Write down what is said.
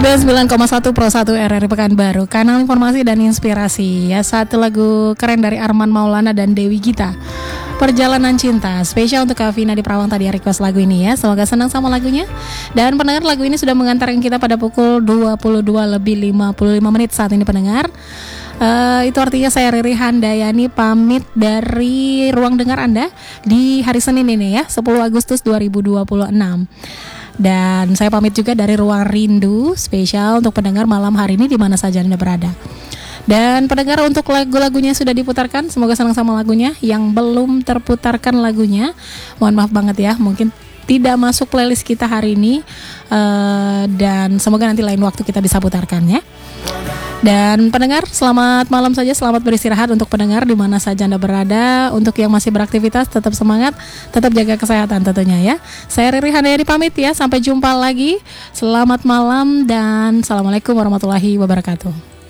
99,1 Pro 1 RRI Pekanbaru, kanal informasi dan inspirasi. Ya, satu lagu keren dari Arman Maulana dan Dewi Gita, Perjalanan Cinta. Spesial untuk Kak Vina di Perawang tadi request lagu ini ya. Semoga senang sama lagunya. Dan pendengar, lagu ini sudah mengantarkan kita pada pukul 22:55 saat ini pendengar. Itu artinya saya Riri Handayani pamit dari ruang dengar Anda di hari Senin ini ya, 10 Agustus 2026. Dan saya pamit juga dari Ruang Rindu, spesial untuk pendengar malam hari ini di mana saja Anda berada. Dan pendengar, untuk lagu-lagunya sudah diputarkan, semoga senang sama lagunya. Yang belum terputarkan lagunya, mohon maaf banget ya, mungkin tidak masuk playlist kita hari ini. Dan semoga nanti lain waktu kita bisa putarkan ya. Dan pendengar, selamat malam saja, selamat beristirahat untuk pendengar di mana saja Anda berada. Untuk yang masih beraktivitas, tetap semangat, tetap jaga kesehatan tentunya ya. Saya Riri Handayani pamit ya, sampai jumpa lagi. Selamat malam dan Assalamualaikum warahmatullahi wabarakatuh.